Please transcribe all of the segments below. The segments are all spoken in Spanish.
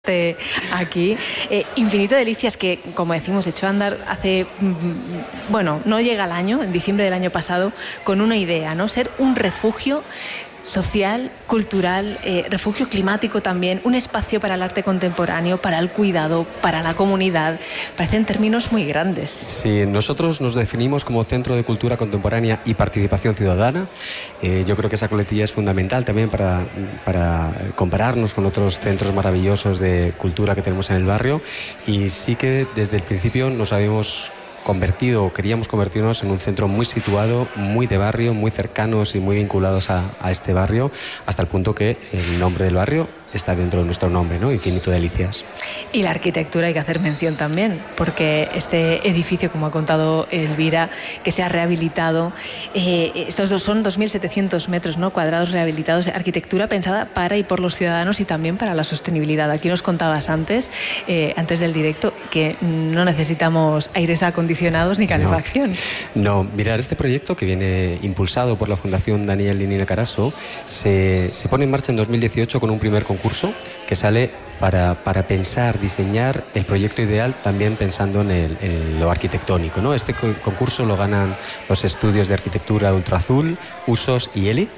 Aquí, Infinito Delicias, que como decimos, echó a andar hace, bueno, no llega al año, en diciembre del año pasado, con una idea, ¿no? Ser un refugio social, cultural, refugio climático también, un espacio para el arte contemporáneo, para el cuidado, para la comunidad. Parecen términos muy grandes. Sí, nosotros nos definimos como Centro de Cultura Contemporánea y Participación Ciudadana. Yo creo que esa coletilla es fundamental también para compararnos con otros centros maravillosos de cultura que tenemos en el barrio. Y sí que desde el principio nos habíamos queríamos convertirnos en un centro muy situado, muy de barrio, muy cercanos y muy vinculados a este barrio, hasta el punto que el nombre del barrio está dentro de nuestro nombre, ¿no? Infinito Delicias. Y la arquitectura hay que hacer mención también, porque este edificio, como ha contado Elvira, que se ha rehabilitado, estos dos son 2.700 metros, ¿no?, cuadrados rehabilitados, arquitectura pensada para y por los ciudadanos y también para la sostenibilidad. Aquí nos contabas antes del directo, que no necesitamos aires acondicionados ni calefacción. No, mirar, este proyecto que viene impulsado por la Fundación Daniel y Nina Carasso se pone en marcha en 2018 con un primer concurso que sale para pensar, diseñar el proyecto ideal, también pensando en lo arquitectónico, ¿no? Este concurso lo ganan los estudios de arquitectura Ultraazul, Usos y ELI,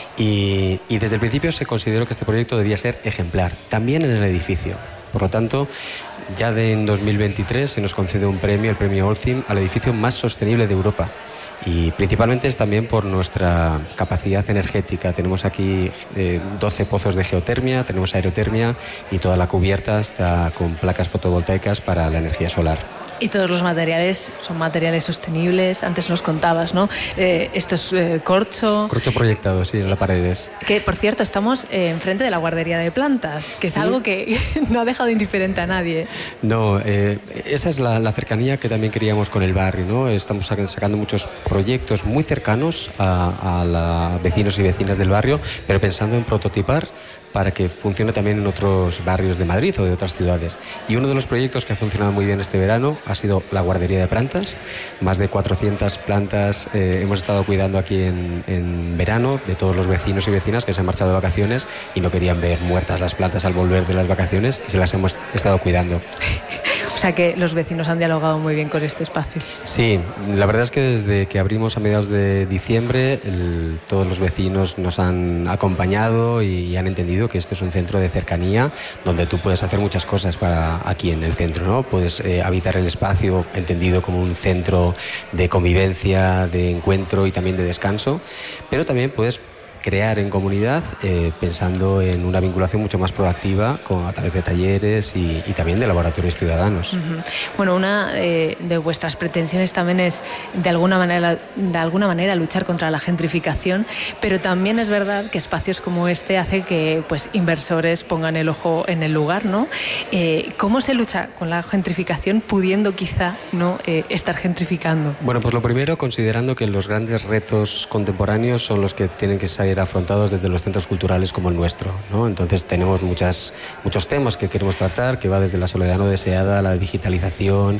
y desde el principio se consideró que este proyecto debía ser ejemplar, también en el edificio. Por lo tanto, ya en 2023 se nos concede un premio, el premio Holcim, al edificio más sostenible de Europa. Y principalmente es también por nuestra capacidad energética. Tenemos aquí 12 pozos de geotermia, tenemos aerotermia y toda la cubierta está con placas fotovoltaicas para la energía solar. Y todos los materiales son materiales sostenibles. Antes nos contabas, ¿no? Esto es corcho. Corcho proyectado, sí, en las paredes. Que, por cierto, estamos enfrente de la guardería de plantas, que es algo que no ha dejado indiferente a nadie. No, esa es la cercanía que también queríamos con el barrio, ¿no? Estamos sacando muchos proyectos muy cercanos a los vecinos y vecinas del barrio, pero pensando en prototipar para que funcione también en otros barrios de Madrid o de otras ciudades. Y uno de los proyectos que ha funcionado muy bien este verano ha sido la guardería de plantas. Más de 400 plantas hemos estado cuidando aquí en verano, de todos los vecinos y vecinas que se han marchado de vacaciones y no querían ver muertas las plantas al volver de las vacaciones, y se las hemos estado cuidando. O sea que los vecinos han dialogado muy bien con este espacio. Sí, la verdad es que desde que abrimos a mediados de diciembre, todos los vecinos nos han acompañado y han entendido que este es un centro de cercanía donde tú puedes hacer muchas cosas aquí en el centro, ¿no? Puedes habitar el espacio entendido como un centro de convivencia, de encuentro y también de descanso, pero también puedes crear en comunidad, pensando en una vinculación mucho más proactiva a través de talleres y también de laboratorios ciudadanos. Uh-huh. Bueno, una de vuestras pretensiones también es de alguna manera luchar contra la gentrificación, pero también es verdad que espacios como este hace que inversores pongan el ojo en el lugar, ¿no? ¿Cómo se lucha con la gentrificación pudiendo quizá no estar gentrificando? Bueno, pues lo primero, considerando que los grandes retos contemporáneos son los que tienen que ser afrontados desde los centros culturales como el nuestro, ¿no? Entonces tenemos muchos temas que queremos tratar, que va desde la soledad no deseada, la digitalización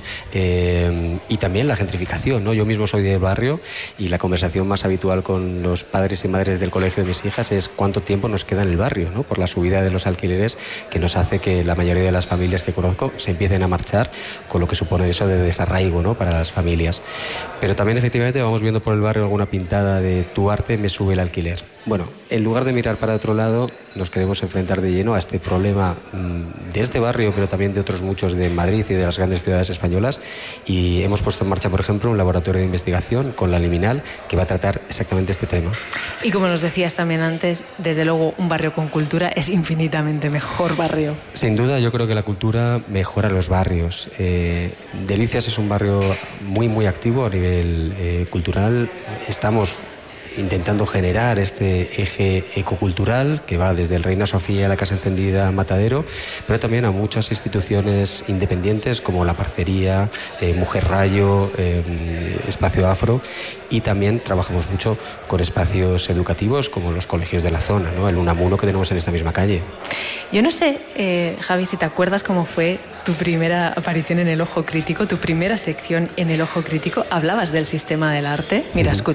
y también la gentrificación, ¿no? Yo mismo soy del barrio y la conversación más habitual con los padres y madres del colegio de mis hijas es cuánto tiempo nos queda en el barrio, ¿no? Por la subida de los alquileres, que nos hace que la mayoría de las familias que conozco se empiecen a marchar, con lo que supone eso de desarraigo, ¿no?, para las familias. Pero también efectivamente vamos viendo por el barrio alguna pintada de tu arte me sube el alquiler. Bueno, en lugar de mirar para otro lado, nos queremos enfrentar de lleno a este problema de este barrio, pero también de otros muchos de Madrid y de las grandes ciudades españolas, y hemos puesto en marcha, por ejemplo, un laboratorio de investigación con la Liminal que va a tratar exactamente este tema. Y como nos decías también antes, desde luego un barrio con cultura es infinitamente mejor barrio. Sin duda, yo creo que la cultura mejora los barrios. Delicias es un barrio muy, muy activo a nivel cultural. Estamos intentando generar este eje ecocultural que va desde el Reina Sofía, la Casa Encendida, Matadero, pero también a muchas instituciones independientes como la Parcería, Mujer Rayo, Espacio Afro, y también trabajamos mucho con espacios educativos como los colegios de la zona, ¿no? El Unamuno que tenemos en esta misma calle. Yo no sé, Javi, si te acuerdas cómo fue tu primera aparición en El Ojo Crítico, tu primera sección en El Ojo Crítico. Hablabas del sistema del arte. Mira, escucha.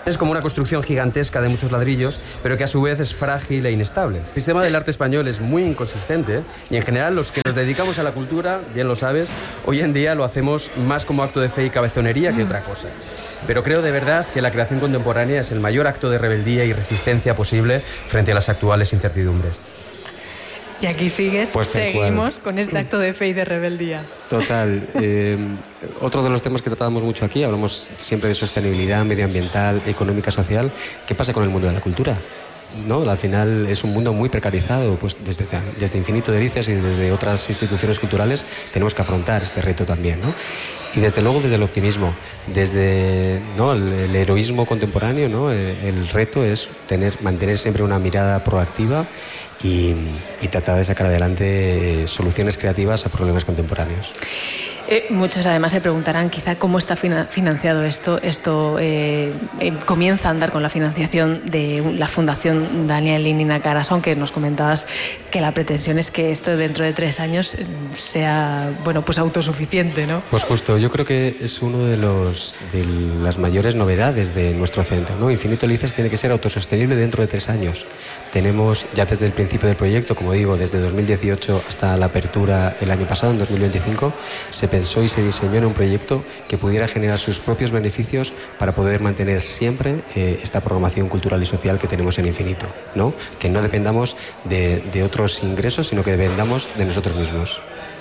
Es como una construcción gigantesca de muchos ladrillos, pero que a su vez es frágil e inestable. El sistema del arte español es muy inconsistente y en general los que nos dedicamos a la cultura, bien lo sabes, hoy en día lo hacemos más como acto de fe y cabezonería que otra cosa. Pero creo de verdad que la creación contemporánea es el mayor acto de rebeldía y resistencia posible frente a las actuales incertidumbres. Y aquí sigues, pues seguimos con este acto de fe y de rebeldía. Total. Otro de los temas que tratamos mucho aquí, hablamos siempre de sostenibilidad medioambiental, económica, social. ¿Qué pasa con el mundo de la cultura? ¿No? Al final es un mundo muy precarizado, pues desde Infinito Delicias y desde otras instituciones culturales tenemos que afrontar este reto también, ¿no? Y desde luego desde el optimismo, desde el heroísmo contemporáneo, ¿no? El reto es mantener siempre una mirada proactiva y tratar de sacar adelante soluciones creativas a problemas contemporáneos. Muchos además se preguntarán quizá cómo está financiado esto. Esto comienza a andar con la financiación de la Fundación Daniel y Nina Caras, aunque nos comentabas que la pretensión es que esto dentro de 3 años sea pues autosuficiente, ¿no? Pues justo, yo creo que es uno de las mayores novedades de nuestro centro, ¿no? Infinito Delicias tiene que ser autosostenible dentro de 3 años. Tenemos ya desde el principio del proyecto, como digo, desde 2018 hasta la apertura el año pasado, en 2025, se pensó y se diseñó en un proyecto que pudiera generar sus propios beneficios para poder mantener siempre esta programación cultural y social que tenemos en Infinito, ¿no? Que no dependamos de otros ingresos, sino que dependamos de nosotros mismos.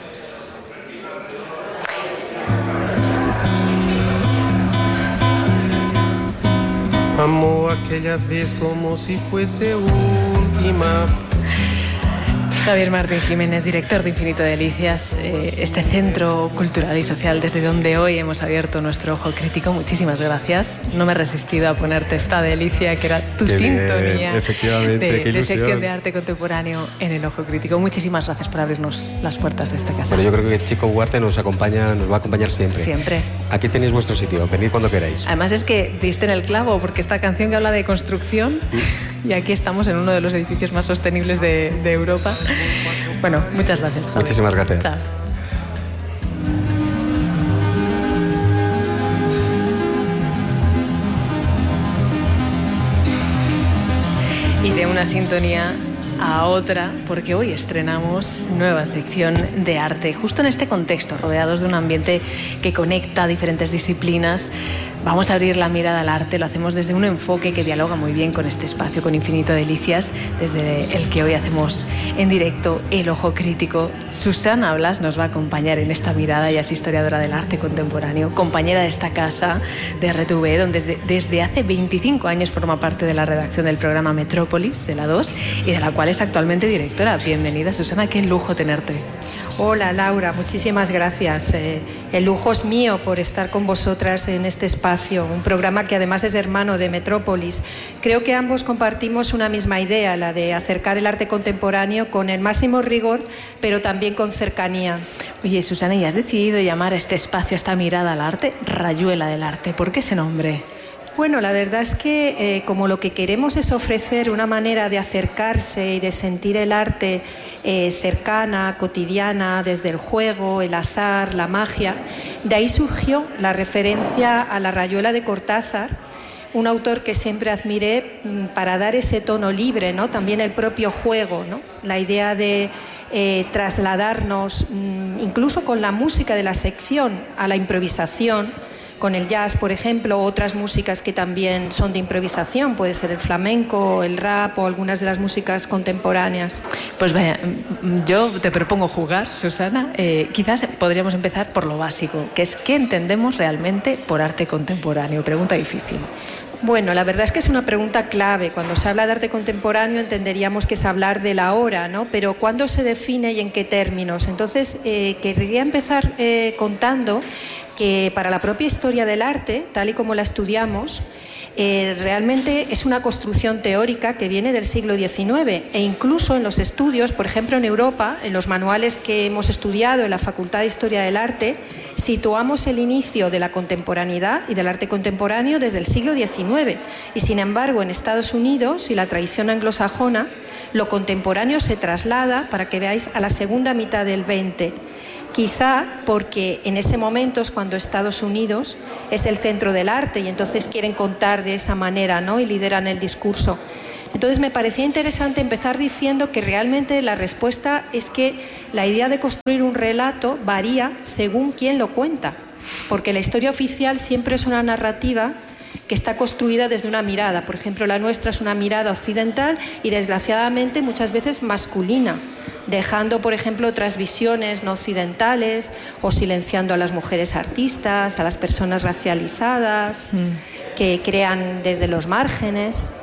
Amó aquella vez como si fuese última. Javier Martín Jiménez, director de Infinito Delicias, este centro cultural y social desde donde hoy hemos abierto nuestro Ojo Crítico. Muchísimas gracias. No me he resistido a ponerte esta delicia que era tu sintonía de sección de arte contemporáneo en el Ojo Crítico. Muchísimas gracias por abrirnos las puertas de esta casa. Bueno, yo creo que Chico Huarte nos va a acompañar siempre. Siempre. Aquí tenéis vuestro sitio, venid cuando queráis. Además es que diste en el clavo, porque esta canción que habla de construcción, y aquí estamos en uno de los edificios más sostenibles de Europa. Bueno, muchas gracias, Javier. Muchísimas gracias. Chao. Y de una sintonía a otra, porque hoy estrenamos nueva sección de arte. Justo en este contexto, rodeados de un ambiente que conecta diferentes disciplinas, vamos a abrir la mirada al arte. Lo hacemos desde un enfoque que dialoga muy bien con este espacio, con Infinito Delicias, desde el que hoy hacemos en directo el Ojo Crítico. Susana Blas nos va a acompañar en esta mirada. Ella es historiadora del arte contemporáneo, compañera de esta casa de RTV, donde desde hace 25 años forma parte de la redacción del programa Metrópolis, de la 2, y de la cual es actualmente directora. Bienvenida, Susana, qué lujo tenerte. Hola, Laura, muchísimas gracias. El lujo es mío por estar con vosotras en este espacio, un programa que además es hermano de Metrópolis. Creo que ambos compartimos una misma idea, la de acercar el arte contemporáneo con el máximo rigor, pero también con cercanía. Oye, Susana, ¿y has decidido llamar a este espacio, a esta mirada al arte, Rayuela del Arte? ¿Por qué ese nombre? Bueno, la verdad es que como lo que queremos es ofrecer una manera de acercarse y de sentir el arte cercana, cotidiana, desde el juego, el azar, la magia, de ahí surgió la referencia a La Rayuela de Cortázar, un autor que siempre admiré para dar ese tono libre, ¿no? También el propio juego, ¿no? La idea de trasladarnos, incluso con la música de la sección, a la improvisación, con el jazz, por ejemplo, otras músicas que también son de improvisación, puede ser el flamenco, el rap o algunas de las músicas contemporáneas. Pues vaya, yo te propongo jugar, Susana. Quizás podríamos empezar por lo básico, que es ¿qué entendemos realmente por arte contemporáneo? Pregunta difícil. Bueno, la verdad es que es una pregunta clave. Cuando se habla de arte contemporáneo entenderíamos que es hablar de la hora, ¿no? Pero ¿cuándo se define y en qué términos? Entonces, querría empezar contando que para la propia historia del arte, tal y como la estudiamos, realmente es una construcción teórica que viene del siglo XIX e incluso en los estudios, por ejemplo en Europa, en los manuales que hemos estudiado en la Facultad de Historia del Arte, situamos el inicio de la contemporaneidad y del arte contemporáneo desde el siglo XIX y sin embargo en Estados Unidos y la tradición anglosajona lo contemporáneo se traslada, para que veáis, a la segunda mitad del XX. Quizá porque en ese momento es cuando Estados Unidos es el centro del arte y entonces quieren contar de esa manera, ¿no? Y lideran el discurso. Entonces me parecía interesante empezar diciendo que realmente la respuesta es que la idea de construir un relato varía según quién lo cuenta, porque la historia oficial siempre es una narrativa que está construida desde una mirada. Por ejemplo, la nuestra es una mirada occidental y desgraciadamente muchas veces masculina, dejando, por ejemplo, otras visiones no occidentales o silenciando a las mujeres artistas, a las personas racializadas, que crean desde los márgenes.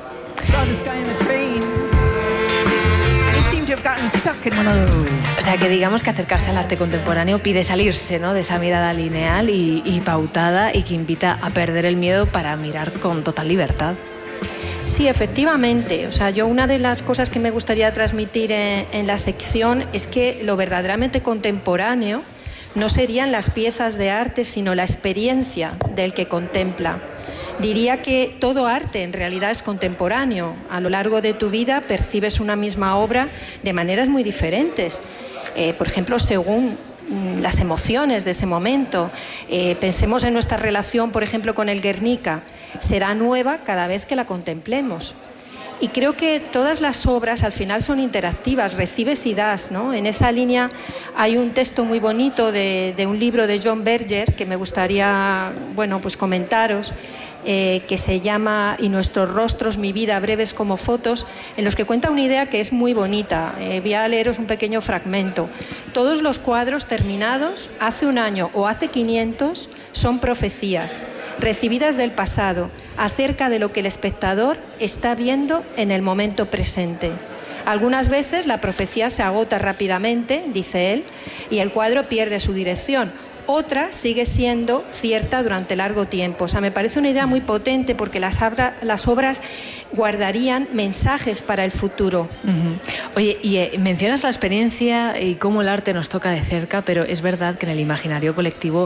O sea, que digamos que acercarse al arte contemporáneo pide salirse, ¿no?, de esa mirada lineal y pautada, y que invita a perder el miedo para mirar con total libertad. Sí, efectivamente. O sea, yo una de las cosas que me gustaría transmitir en la sección es que lo verdaderamente contemporáneo no serían las piezas de arte, sino la experiencia del que contempla. Diría que todo arte en realidad es contemporáneo. A lo largo de tu vida percibes una misma obra de maneras muy diferentes. Por ejemplo, según las emociones de ese momento. Pensemos en nuestra relación, por ejemplo, con el Guernica. Será nueva cada vez que la contemplemos. Y creo que todas las obras al final son interactivas, recibes y das, ¿no? En esa línea hay un texto muy bonito de un libro de John Berger que me gustaría, bueno, pues comentaros, que se llama Y nuestros rostros, mi vida, breves como fotos, en los que cuenta una idea que es muy bonita. Voy a leeros un pequeño fragmento. Todos los cuadros terminados hace un año o hace 500 son profecías recibidas del pasado acerca de lo que el espectador está viendo en el momento presente. Algunas veces la profecía se agota rápidamente, dice él, y el cuadro pierde su dirección. Otra sigue siendo cierta durante largo tiempo. O sea, me parece una idea muy potente porque las obras guardarían mensajes para el futuro. Oye, y mencionas la experiencia y cómo el arte nos toca de cerca, pero es verdad que en el imaginario colectivo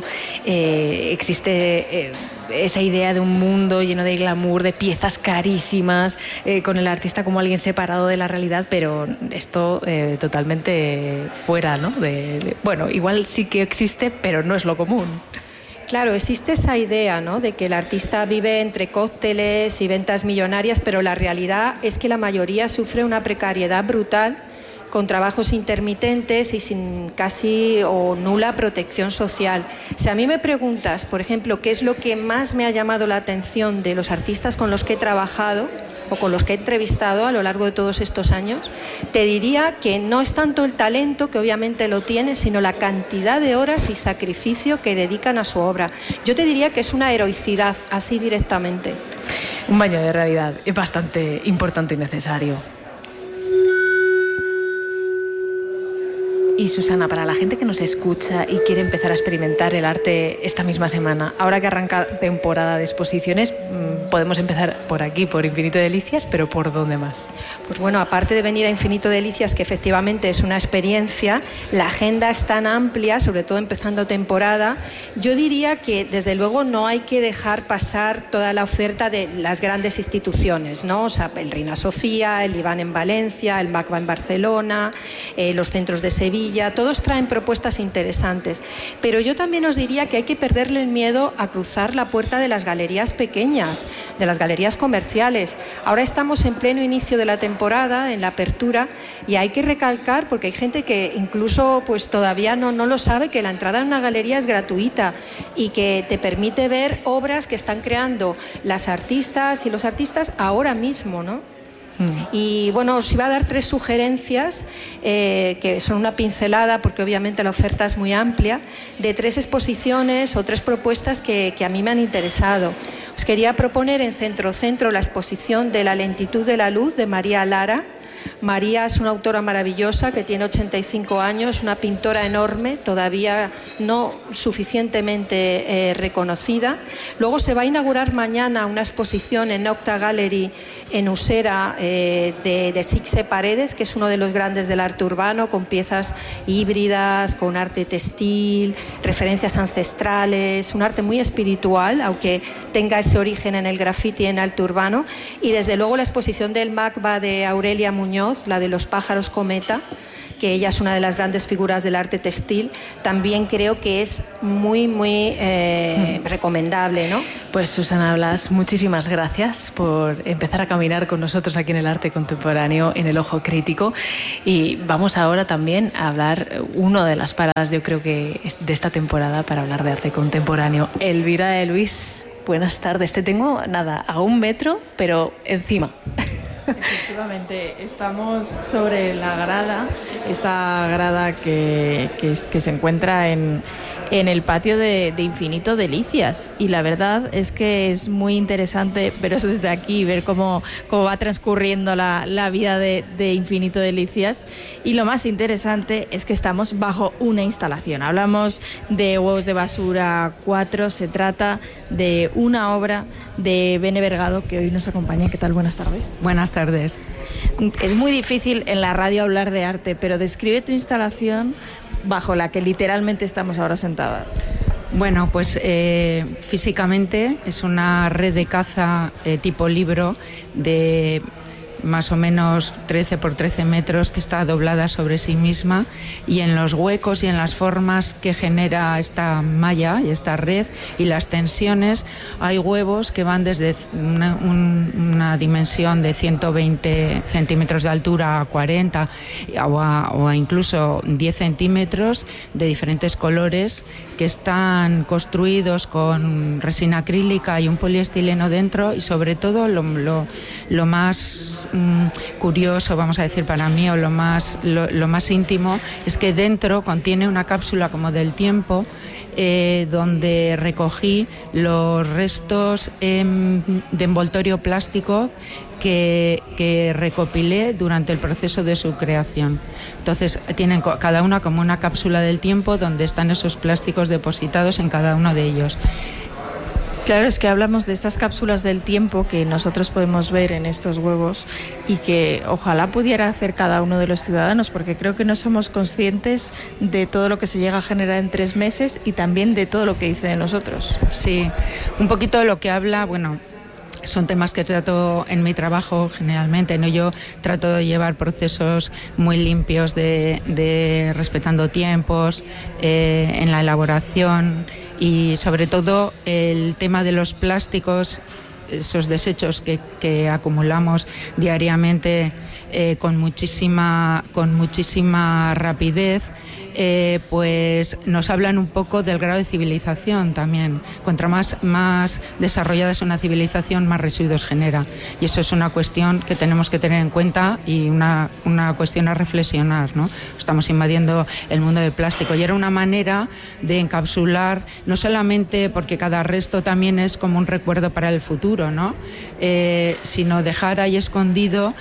existe esa idea de un mundo lleno de glamour, de piezas carísimas, con el artista como alguien separado de la realidad, pero esto totalmente fuera, ¿no? Bueno, igual sí que existe, pero no es lo común. Claro, existe esa idea, ¿no?, de que el artista vive entre cócteles y ventas millonarias, pero la realidad es que la mayoría sufre una precariedad brutal, con trabajos intermitentes y sin casi o nula protección social. Si a mí me preguntas, por ejemplo, qué es lo que más me ha llamado la atención de los artistas con los que he trabajado o con los que he entrevistado a lo largo de todos estos años, te diría que no es tanto el talento, que obviamente lo tiene, sino la cantidad de horas y sacrificio que dedican a su obra. Yo te diría que es una heroicidad, así directamente. Un baño de realidad es bastante importante y necesario. Y Susana, para la gente que nos escucha y quiere empezar a experimentar el arte esta misma semana, ahora que arranca temporada de exposiciones, podemos empezar por aquí, por Infinito Delicias, pero ¿por dónde más? Pues bueno, aparte de venir a Infinito Delicias, que efectivamente es una experiencia, la agenda es tan amplia, sobre todo empezando temporada. Yo diría que desde luego no hay que dejar pasar toda la oferta de las grandes instituciones, ¿no? O sea, el Reina Sofía, el Iván en Valencia, el MACBA en Barcelona, los centros de Sevilla. Todos traen propuestas interesantes, pero yo también os diría que hay que perderle el miedo a cruzar la puerta de las galerías pequeñas, de las galerías comerciales. Ahora estamos en pleno inicio de la temporada, en la apertura, y hay que recalcar, porque hay gente que incluso pues todavía no lo sabe, que la entrada en una galería es gratuita y que te permite ver obras que están creando las artistas y los artistas ahora mismo, ¿no? Y bueno, os iba a dar 3 sugerencias que son una pincelada, porque obviamente la oferta es muy amplia, de 3 exposiciones o 3 propuestas que a mí me han interesado. Os quería proponer en Centro la exposición de La lentitud de la luz de María Lara. María es una autora maravillosa que tiene 85 años, una pintora enorme, todavía no suficientemente reconocida. Luego se va a inaugurar mañana una exposición en Octa Gallery en Usera de Sixe Paredes, que es uno de los grandes del arte urbano, con piezas híbridas, con arte textil, referencias ancestrales, un arte muy espiritual, aunque tenga ese origen en el graffiti en arte urbano. Y desde luego la exposición del MACBA de Aurelia Muñoz, la de los pájaros cometa, que ella es una de las grandes figuras del arte textil, también creo que es muy, muy recomendable, ¿no? Pues Susana Blas, muchísimas gracias por empezar a caminar con nosotros aquí en el arte contemporáneo, en el Ojo Crítico. Y vamos ahora también a hablar, una de las paradas, yo creo que de esta temporada, para hablar de arte contemporáneo. Elvira de Luis, buenas tardes. Te tengo, a 1 metro, pero encima. Efectivamente, estamos sobre la grada, esta grada que se encuentra en el patio de Infinito Delicias, y la verdad es que es muy interesante veros desde aquí, ver cómo va transcurriendo la vida de Infinito Delicias, y lo más interesante es que estamos bajo una instalación. Hablamos de Huevos de Basura 4, se trata de una obra de Bene Bergado, que hoy nos acompaña. ¿Qué tal? Buenas tardes. Buenas tardes. Es muy difícil en la radio hablar de arte, pero describe tu instalación bajo la que literalmente estamos ahora sentadas. Bueno, pues físicamente es una red de caza tipo libro de más o menos 13 por 13 metros, que está doblada sobre sí misma, y en los huecos y en las formas que genera esta malla y esta red y las tensiones hay huevos que van desde una dimensión de 120 centímetros de altura a 40 o a incluso 10 centímetros de diferentes colores, que están construidos con resina acrílica y un poliestileno dentro, y sobre todo lo más curioso, vamos a decir, para mí, o lo más íntimo, es que dentro contiene una cápsula como del tiempo, donde recogí los restos de envoltorio plástico que recopilé durante el proceso de su creación. Entonces tienen cada una como una cápsula del tiempo donde están esos plásticos depositados en cada uno de ellos. Claro, es que hablamos de estas cápsulas del tiempo que nosotros podemos ver en estos huevos y que ojalá pudiera hacer cada uno de los ciudadanos, porque creo que no somos conscientes de todo lo que se llega a generar en 3 meses y también de todo lo que dice de nosotros. Sí, un poquito de lo que habla, bueno, son temas que trato en mi trabajo generalmente, ¿no? Yo trato de llevar procesos muy limpios de respetando tiempos en la elaboración, y sobre todo el tema de los plásticos, esos desechos que acumulamos diariamente con muchísima rapidez. Pues nos hablan un poco del grado de civilización también. Cuanto más desarrollada es una civilización, más residuos genera. Y eso es una cuestión que tenemos que tener en cuenta y una cuestión a reflexionar, ¿no? Estamos invadiendo el mundo del plástico, y era una manera de encapsular, no solamente porque cada resto también es como un recuerdo para el futuro, ¿no? Sino dejar ahí escondido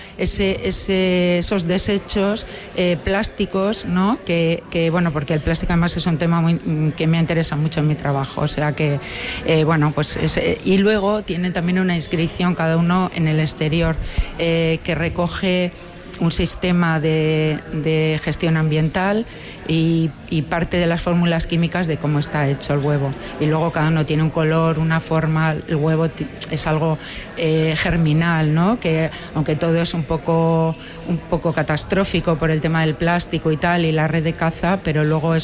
esos desechos plásticos, ¿no? Que bueno, porque el plástico además es un tema que me interesa mucho en mi trabajo, o sea que bueno, pues y luego tienen también una inscripción cada uno en el exterior que recoge un sistema de gestión ambiental y parte de las fórmulas químicas de cómo está hecho el huevo, y luego cada uno tiene un color, una forma. El huevo es algo germinal, ¿no? Que aunque todo es un poco catastrófico por el tema del plástico y tal, y la red de caza, pero luego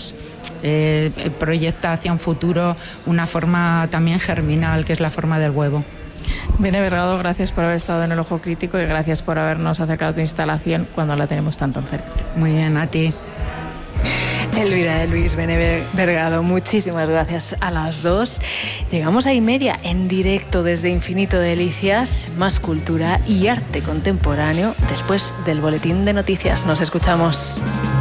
proyecta hacia un futuro una forma también germinal, que es la forma del huevo. Bene Bergado, gracias por haber estado en el Ojo Crítico y gracias por habernos acercado a tu instalación cuando la tenemos tan cerca. Muy bien, a ti. Elvira de Luis, Bene Bergado, muchísimas gracias a las dos. Llegamos a 1:30 en directo desde Infinito Delicias, más cultura y arte contemporáneo después del boletín de noticias. Nos escuchamos.